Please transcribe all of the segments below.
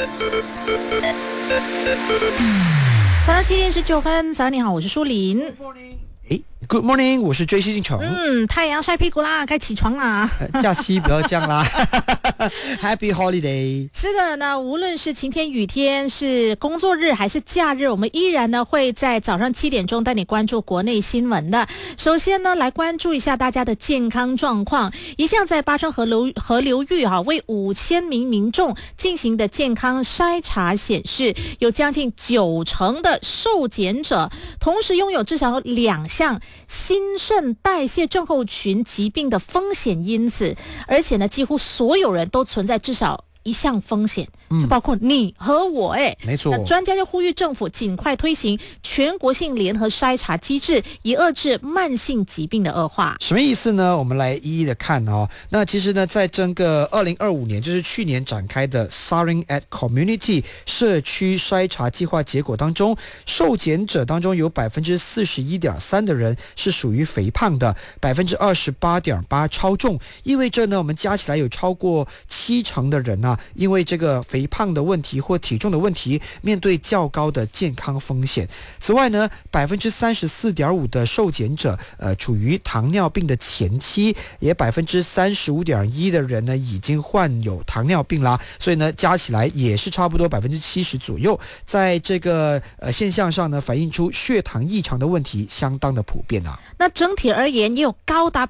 早上7点19分，早上你好，我是舒琳。 Good morning， 我是追西进城。 太阳晒屁股啦，该起床啦。 假期不要这样啦。Happy holiday。 是的，那无论是晴天、雨天，是工作日还是假日，我们依然呢会在早上7点钟带你关注国内新闻的。首先呢，来关注一下大家的健康状况。一项在巴生河流域为5000名民众进行的健康筛查显示，有将近90%的受检者同时拥有至少2项新陈代谢症候群疾病的风险因子，而且呢，几乎所有人都存在至少一项风险，就包括你和我。 没错。 那专家就呼吁政府尽快推行全国性联合筛查机制，以遏制慢性疾病的恶化。 什么意思呢？我们来一一的看哦。那其实呢，在整个2025年，就是去年展开的 Saring at Community 社区筛查计划结果当中，受检者当中有 41.3% 的人是属于肥胖的， 28.8% 超重，意味着呢，我们加起来有超过70%的人因为这个肥胖的问题或体重的问题，面对较高的健康风险。此外呢， 34.5% 的受检者处于糖尿病的前期，也 35.1% 的人呢已经患有糖尿病啦，所以呢加起来也是差不多 70% 左右。在这个现象上呢，反映出血糖异常的问题相当的普遍啊。 那整体而言，也有高达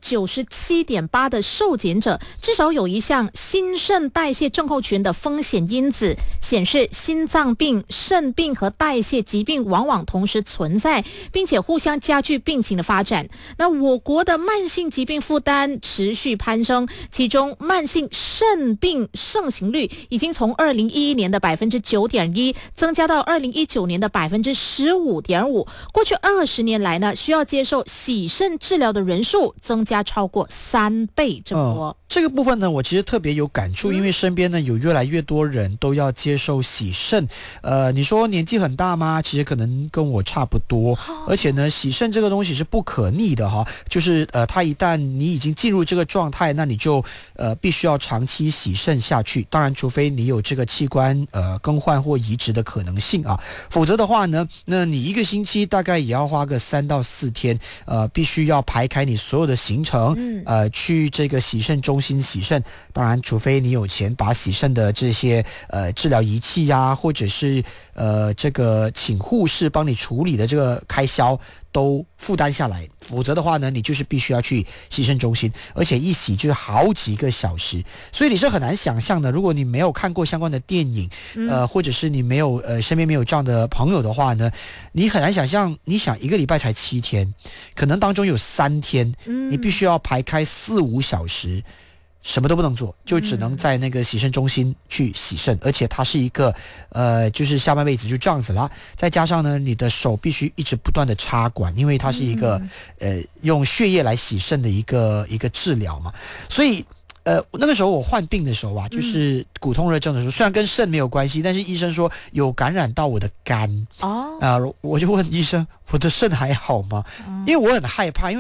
97.8% 的受检者至少有一项新陈代谢症候群的风险因子，显示心脏病、肾病和代谢疾病往往同时存在，并且互相加剧病情的发展。那我国的慢性疾病负担持续攀升，其中慢性肾病盛行率已经从2011年的 9.1% 增加到2019年的 15.5%。过去20年来呢，需要接受洗肾治疗的人数增加超过3倍这么多。 这个部分呢，我其实特别有感触，因为身边呢有越来越多人都要接受洗肾。你说年纪很大吗？其实可能跟我差不多。而且呢，洗肾这个东西是不可逆的哈，就是它一旦你已经进入这个状态，那你就必须要长期洗肾下去。当然，除非你有这个器官更换或移植的可能性啊，否则的话呢，那你一个星期大概也要花个3到4天，必须要排开你所有的行程，去这个洗肾中心洗肾。当然，除非你有钱把洗肾的这些治疗仪器呀，或者是这个请护士帮你处理的这个开销都负担下来，否则的话呢，你就是必须要去洗肾中心，而且一洗就是好几个小时，所以你是很难想象的。如果你没有看过相关的电影，或者是你没有身边没有这样的朋友的话呢，你很难想象。你想1个礼拜才7天，可能当中有3天，你必须要排开4-5小时。什么都不能做，就只能在那个洗肾中心去洗肾，而且它是一个就是下半辈子就这样子啦。再加上呢，你的手必须一直不断的插管，因为它是一个用血液来洗肾的一个治疗嘛。所以那个时候我患病的时候就是骨痛热症的时候，虽然跟肾没有关系，但是医生说有感染到我的肝。我就问医生，我的肾还好吗？因为我很害怕，因为